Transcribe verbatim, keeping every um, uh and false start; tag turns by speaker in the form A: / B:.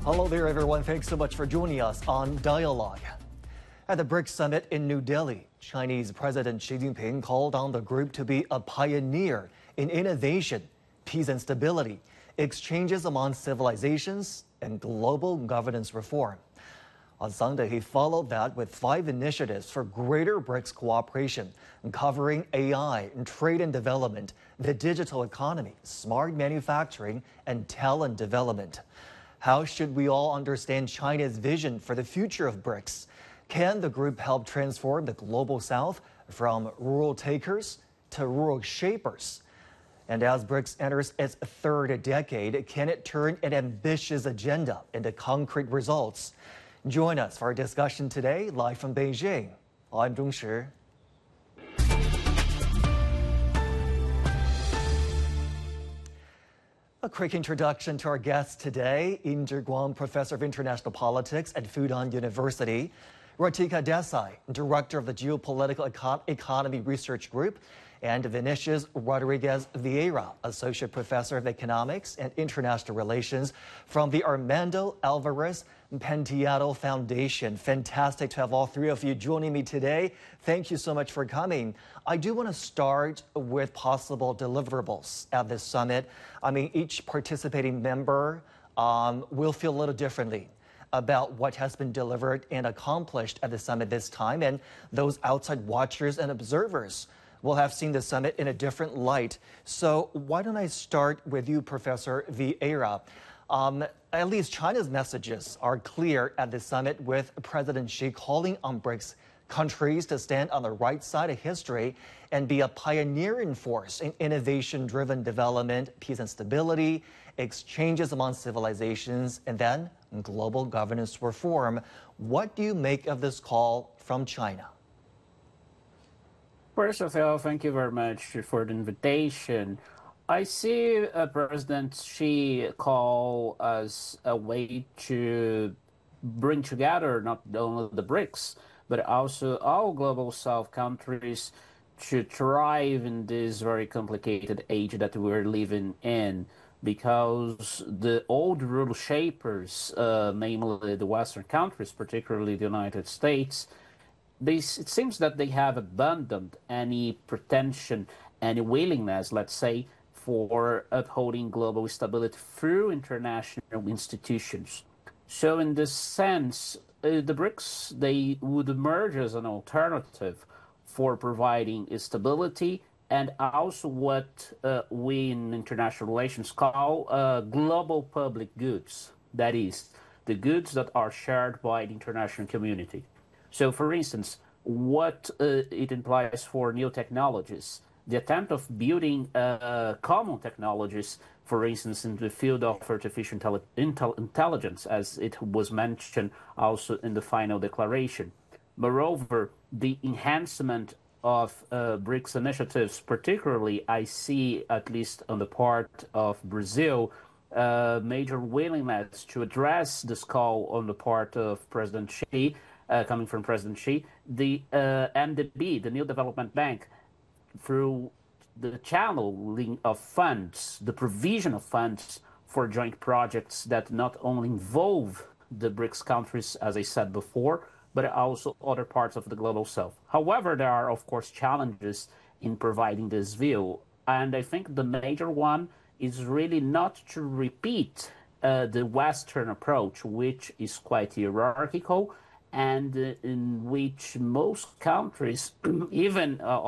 A: Hello there, everyone. Thanks so much for joining us on Dialogue. At the BRICS summit in New Delhi, Chinese President Xi Jinping called on the group to be a pioneer in innovation, peace and stability, exchanges among civilizations, and global governance reform. On Sunday, he followed that with five initiatives for greater BRICS cooperation, covering A I, trade and development, the digital economy, smart manufacturing, and talent development. How should we all understand China's vision for the future of BRICS? Can the group help transform the global south from rural takers to rural shapers? And as BRICS enters its third decade, can it turn an ambitious agenda into concrete results? Join us for our discussion today, live from Beijing. I'm Zhong Shi. A quick introduction to our guest today, Ying-Zhi Guang, Professor of International Politics at Fudan University, Ratika Desai, Director of the Geopolitical Econ Economy Research Group, and Vinicius Rodriguez Vieira, Associate Professor of Economics and International Relations from the Armando Alvarez Penteado Foundation. Fantastic to have all three of you joining me today. Thank you so much for coming. I do want to start with possible deliverables at this summit. I mean, each participating member um, will feel a little differently about what has been delivered and accomplished at the summit this time, and those outside watchers and observers will have seen the summit in a different light. So why don't I start with you, Professor Vieira? Um, at least China's messages are clear at the summit, with President Xi calling on BRICS countries to stand on the right side of history and be a pioneering force in innovation-driven development, peace and stability, exchanges among civilizations, and then global governance reform. What do you make of this call from China?
B: First of all, thank you very much for the invitation. I see uh, President Xi call as a way to bring together not only the BRICS, but also all global South countries to thrive in this very complicated age that we're living in, because the old rule shapers, uh, namely the Western countries, particularly the United States, They, it seems that they have abandoned any pretension, any willingness, let's say, for upholding global stability through international institutions. So in this sense, uh, the BRICS, they would emerge as an alternative for providing stability and also what uh, we in international relations call uh, global public goods. That is, the goods that are shared by the international community. So, for instance, what uh, it implies for new technologies, the attempt of building uh, common technologies, for instance, in the field of artificial intelli intel intelligence, as it was mentioned also in the final declaration. Moreover, the enhancement of uh, BRICS initiatives, particularly I see, at least on the part of Brazil, uh, major willingness to address this call on the part of President Xi, Uh, coming from President Xi, the uh, M D B, the New Development Bank, through the channeling of funds, the provision of funds for joint projects that not only involve the BRICS countries, as I said before, but also other parts of the global south. However, there are, of course, challenges in providing this view. And I think the major one is really not to repeat uh, the Western approach, which is quite hierarchical, and uh, in which most countries, even uh,